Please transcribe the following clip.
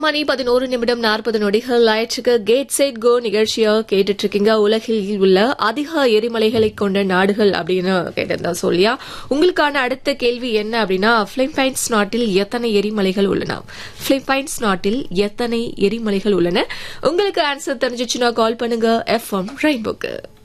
மணி 11:40 ஆயிற்றுக்கு gate set go நிகழ்ச்சியா கேட்டுட்டு இருக்கீங்க. உலகில் உள்ள அதிக எரிமலைகளை கொண்ட நாடுகள் அப்படின்னு கேட்டிருந்தா சொல்லியா. உங்களுக்கான அடுத்த கேள்வி என்ன அப்படின்னா, பிலிப்பைன்ஸ் நாட்டில் எத்தனை எரிமலைகள் உள்ளன? பிலிப்பைன்ஸ் நாட்டில் எத்தனை எரிமலைகள் உள்ளன? உங்களுக்கு ஆன்சர் தெரிஞ்சிச்சுன்னா கால் பண்ணுங்க FM ரெயின்போக்கு.